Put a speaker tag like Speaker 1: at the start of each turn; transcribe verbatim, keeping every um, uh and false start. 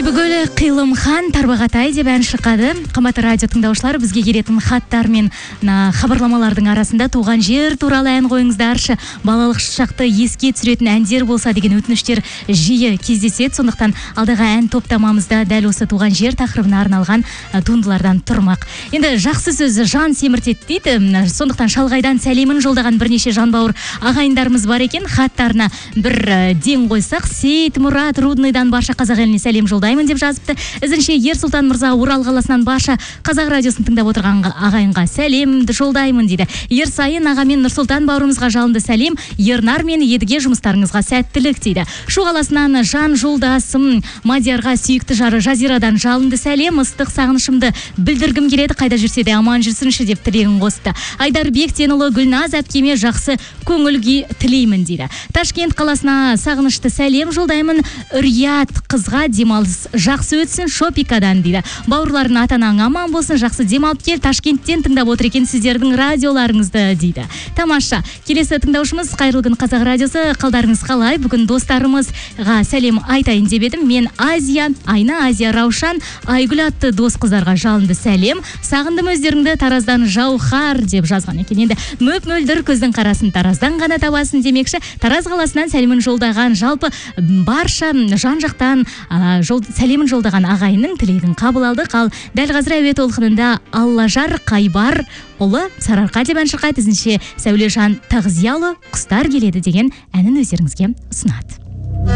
Speaker 1: Бүгөлі Қилымхан Тарбағатай деп ән шыққады. Қымбатты радио тыңдаушылар, бізге келетін хаттар мен хабарламалардың арасында туған жер туралы ән қойыңыздаршы. Балалық шақты еске түсіретін әндер болса деген өтініштер жиі кездеседі. Сондықтан алдағы ән топтамамызда дәл осы туған жер тақырыбына арналған туындылардан тұрмақ. Енді жақсы сөз жан семіртеді дейді. Сондықтан шалғайдан сәлемін жолдаған бірнеше жанбауыр ағайындарымыз бар екен. Хаттарына бір ден қойсақ, Сейт Мұрат Рудныйдан барша қазақ еліне сәлем жолдаймын деп жазыпты. Ізінше Ерсұлтан Мырза Орал қаласынан барша қазақ радиосын тыңдап отырған ағайынға сәлемді жолдаймын дейді. Ерсайын ағамен Нұрсұлтан бауырымызға жалынды сәлем, Ернар мен Едіге жұмыстарыңызға сәттілік дейді. Шу қаласынан жан жолдасым Мадиярға сүйікті жары Жазирадан жалынды сәлем, ыстық сағынышымды білдіргім келеді, қайда жүрсе де аман жүрсінші деп тілегін қосты. Айдар Бектенұлы Гүлназ әпкеме жақсы көңіл күй тілеймін дейді. Ташкент қаласына сағынышты сәлем жолдаймын, Үрят қызға демалыс жақсы өтсін Шопикадан дейді. Бауырларын ата-анаң аман болсын, жақсы демалып кел, Ташкенттен тыңдап отыр екен сіздердің радиоларыңызды дейді. Тамаша. Келесі тыңдаушымыз қайырлы күн қазақ радиосы, қалдарыңыз қалай? Бүгін достарымызға сәлем айтайын деп едім. Мен Азия, Айна, Азия, Раушан, Айгүл атты дос қыздарға жалынды сәлем. Сағындым өздеріңді Тараздан Жаухар деп жазған екен. Енді мөп-мөлдір көздің қарасын Тараздан ғана табасын демекші. Тараз қаласынан сәлемін жолдаған, жалпы барша жан-жақтан жол, сәлемін жолдаған ағайынның тілегін қабыл алдық. Ал дәл қазір әуе толқынында Аллажар Қайбар ұлы Сарыарқа деп ән шырқайды. Ізінше Сәулежан Тағзиялы Құстар келеді деген әнін өздеріңізге ұсынады.